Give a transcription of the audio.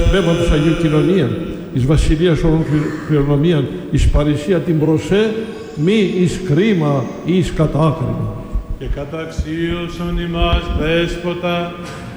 Πνεύματος Αγίου Κοινωνία, εις βασιλείας όλων κληρονομίαν, εις παρησία την προσέ, μη εις κρίμα ή εις κατάκριμα. Και καταξίωσον ημάς δέσποτα,